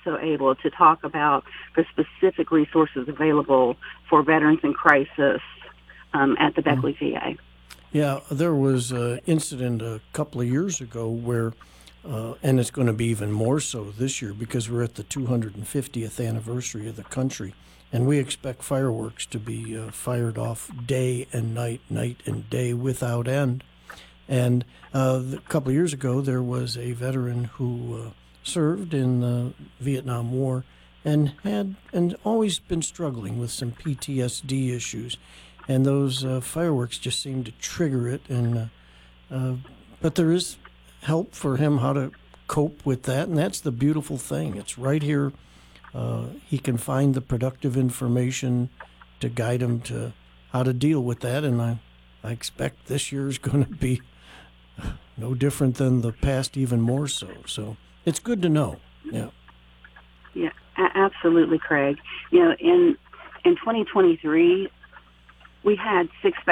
also able to talk about the specific resources available for veterans in crisis at the Beckley VA. Yeah, there was an incident a couple of years ago where, and it's going to be even more so this year because we're at the 250th anniversary of the country, and we expect fireworks to be fired off day and night, night and day without end. And a couple of years ago, there was a veteran who served in the Vietnam War and had always been struggling with some PTSD issues. And those fireworks just seemed to trigger it. And but there is help for him how to cope with that, and that's the beautiful thing. It's right here. He can find the productive information to guide him to how to deal with that. And I expect this year is going to be no different than the past, even more so. So it's good to know. Yeah. Yeah, absolutely, Craig. You know, in 2023. We had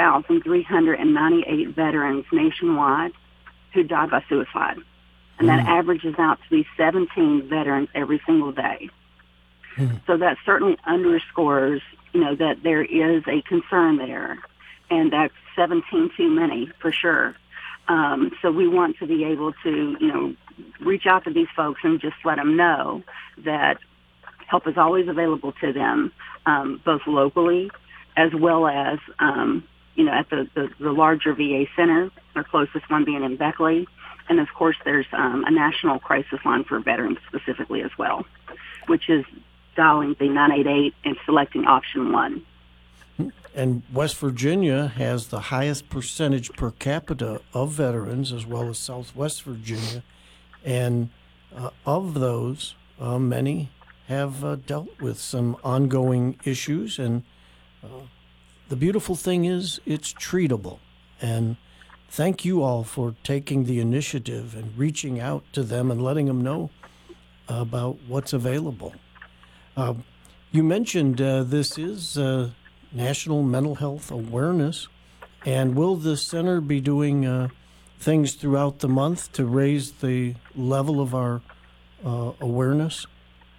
6,398 veterans nationwide who died by suicide, and that averages out to be 17 veterans every single day. So that certainly underscores, you know, that there is a concern there, and that's 17 too many for sure. So we want to be able to, you know, reach out to these folks and just let them know that help is always available to them, both locally as well as, you know, at the larger VA center, our closest one being in Beckley. And, of course, there's a national crisis line for veterans specifically as well, which is dialing the 988 and selecting option 1. And West Virginia has the highest percentage per capita of veterans, as well as Southwest Virginia. And of those, many have dealt with some ongoing issues, and the beautiful thing is it's treatable. And thank you all for taking the initiative and reaching out to them and letting them know about what's available. You mentioned this is National Mental Health Awareness, and will the center be doing things throughout the month to raise the level of our awareness?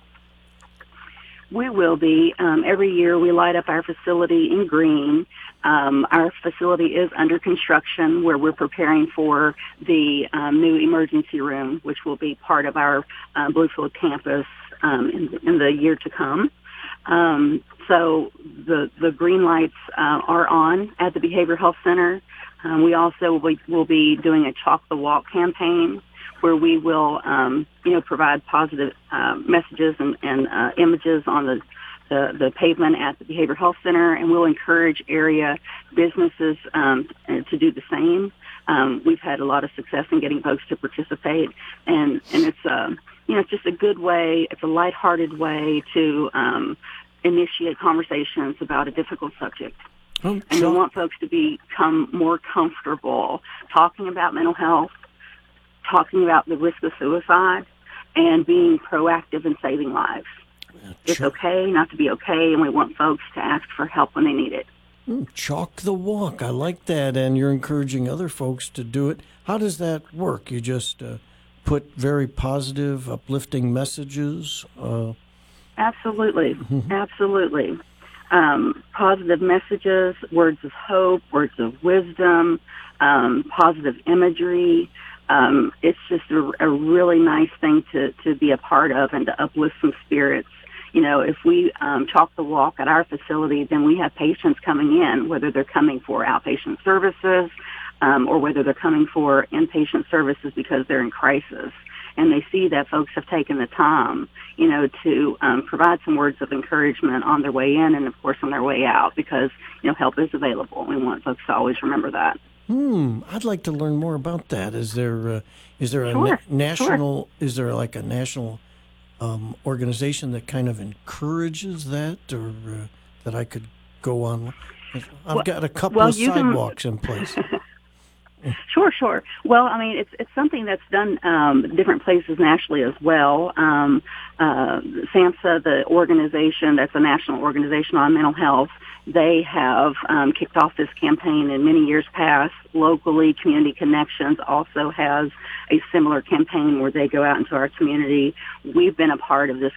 We will be. Every year we light up our facility in green. Our facility is under construction where we're preparing for the new emergency room, which will be part of our Bluefield campus in the year to come. So the green lights are on at the Behavioral Health Center. We also will be doing a Chalk the Walk campaign, where we will, you know, provide positive messages and images on the pavement at the Behavioral Health Center, and we'll encourage area businesses to do the same. We've had a lot of success in getting folks to participate, and it's you know, it's just a good way. It's a lighthearted way to initiate conversations about a difficult subject. And we want folks to become more comfortable talking about mental health, talking about the risk of suicide, and being proactive in saving lives. It's okay not to be okay, and we want folks to ask for help when they need it. Chalk the walk. I like that, and you're encouraging other folks to do it. How does that work? You just put very positive, uplifting messages? Absolutely. Mm-hmm. Absolutely. Positive messages, words of hope, words of wisdom, positive imagery. It's just a really nice thing to be a part of and to uplift some spirits. You know, if we chalk the walk at our facility, then we have patients coming in, whether they're coming for outpatient services or whether they're coming for inpatient services because they're in crisis. And they see that folks have taken the time, you know, to provide some words of encouragement on their way in and, of course, on their way out, because, you know, help is available. We want folks to always remember that. I'd like to learn more about that. Is there a national? Sure. Is there like a national organization that kind of encourages that, or that I could go on? I've got a couple of sidewalks in place. Sure. Well, I mean, it's something that's done different places nationally as well. SAMHSA, the organization that's a national organization on mental health, they have kicked off this campaign in many years past. Locally, Community Connections also has a similar campaign where they go out into our community. We've been a part of this